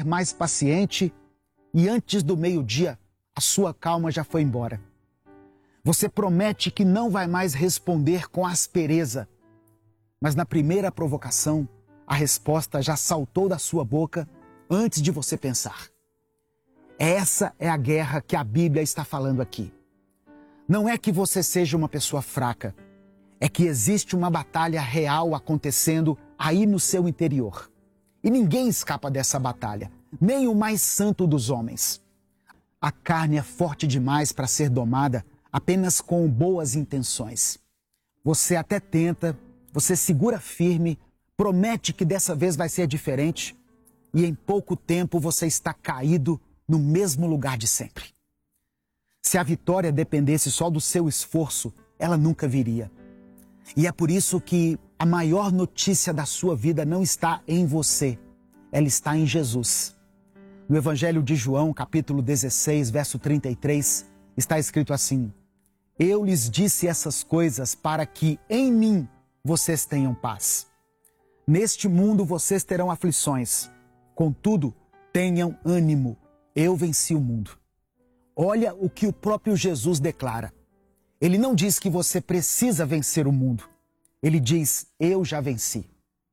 mais paciente e antes do meio-dia a sua calma já foi embora. Você promete que não vai mais responder com aspereza, mas na primeira provocação a resposta já saltou da sua boca antes de você pensar. Essa é a guerra que a Bíblia está falando aqui. Não é que você seja uma pessoa fraca, é que existe uma batalha real acontecendo aí no seu interior. E ninguém escapa dessa batalha, nem o mais santo dos homens. A carne é forte demais para ser domada apenas com boas intenções. Você até tenta, você segura firme, promete que dessa vez vai ser diferente e em pouco tempo você está caído no mesmo lugar de sempre. Se a vitória dependesse só do seu esforço, ela nunca viria. E é por isso que a maior notícia da sua vida não está em você, ela está em Jesus. No Evangelho de João, capítulo 16, verso 33, está escrito assim: Eu lhes disse essas coisas para que em mim vocês tenham paz. Neste mundo vocês terão aflições, contudo, tenham ânimo, eu venci o mundo. Olha o que o próprio Jesus declara. Ele não diz que você precisa vencer o mundo. Ele diz, eu já venci.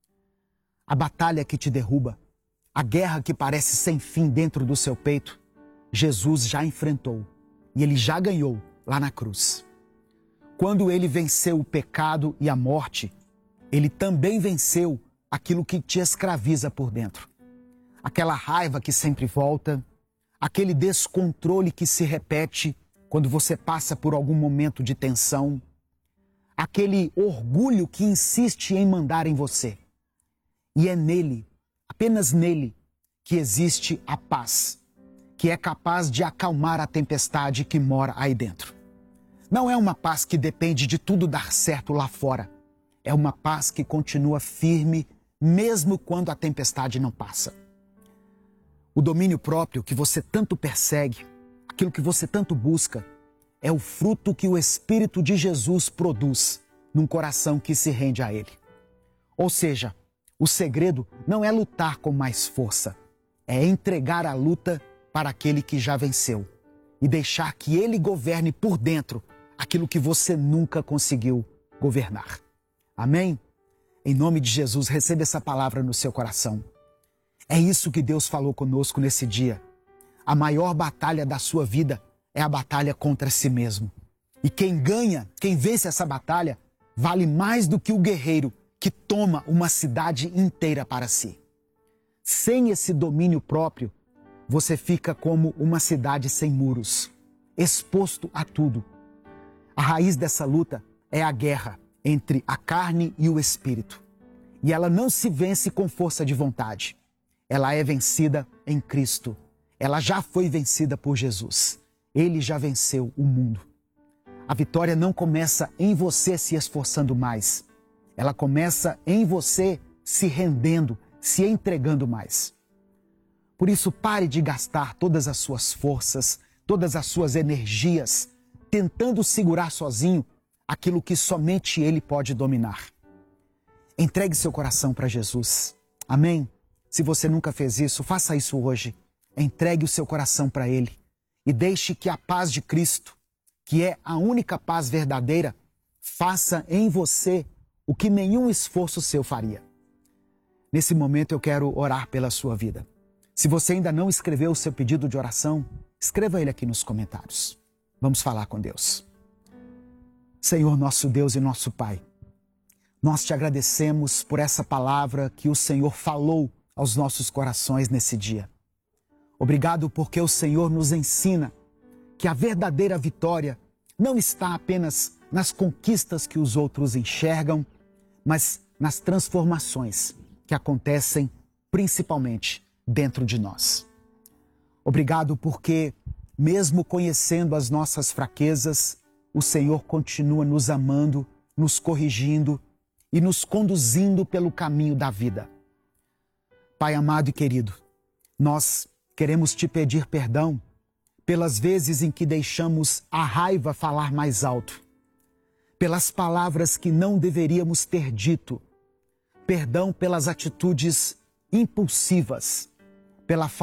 A batalha que te derruba, a guerra que parece sem fim dentro do seu peito, Jesus já enfrentou e ele já ganhou lá na cruz. Quando ele venceu o pecado e a morte, ele também venceu aquilo que te escraviza por dentro. Aquela raiva que sempre volta, aquele descontrole que se repete quando você passa por algum momento de tensão, aquele orgulho que insiste em mandar em você. E é nele, apenas nele, que existe a paz, que é capaz de acalmar a tempestade que mora aí dentro. Não é uma paz que depende de tudo dar certo lá fora. É uma paz que continua firme, mesmo quando a tempestade não passa. O domínio próprio que você tanto persegue, aquilo que você tanto busca, é o fruto que o Espírito de Jesus produz num coração que se rende a Ele. Ou seja, o segredo não é lutar com mais força, é entregar a luta para aquele que já venceu e deixar que Ele governe por dentro aquilo que você nunca conseguiu governar. Amém? Em nome de Jesus, receba essa palavra no seu coração. É isso que Deus falou conosco nesse dia. A maior batalha da sua vida é a batalha contra si mesmo. E quem ganha, quem vence essa batalha, vale mais do que o guerreiro que toma uma cidade inteira para si. Sem esse domínio próprio, você fica como uma cidade sem muros, exposto a tudo. A raiz dessa luta é a guerra entre a carne e o espírito. E ela não se vence com força de vontade. Ela é vencida em Cristo. Ela já foi vencida por Jesus. Ele já venceu o mundo. A vitória não começa em você se esforçando mais. Ela começa em você se rendendo, se entregando mais. Por isso, pare de gastar todas as suas forças, todas as suas energias, tentando segurar sozinho aquilo que somente Ele pode dominar. Entregue seu coração para Jesus. Amém? Se você nunca fez isso, faça isso hoje. Entregue o seu coração para Ele e deixe que a paz de Cristo, que é a única paz verdadeira, faça em você o que nenhum esforço seu faria. Nesse momento eu quero orar pela sua vida. Se você ainda não escreveu o seu pedido de oração, escreva ele aqui nos comentários. Vamos falar com Deus. Senhor, nosso Deus e nosso Pai, nós te agradecemos por essa palavra que o Senhor falou aos nossos corações nesse dia. Obrigado porque o Senhor nos ensina que a verdadeira vitória não está apenas nas conquistas que os outros enxergam, mas nas transformações que acontecem principalmente dentro de nós. Obrigado porque, mesmo conhecendo as nossas fraquezas, o Senhor continua nos amando, nos corrigindo e nos conduzindo pelo caminho da vida. Pai amado e querido, nós queremos te pedir perdão pelas vezes em que deixamos a raiva falar mais alto, pelas palavras que não deveríamos ter dito, perdão pelas atitudes impulsivas, pela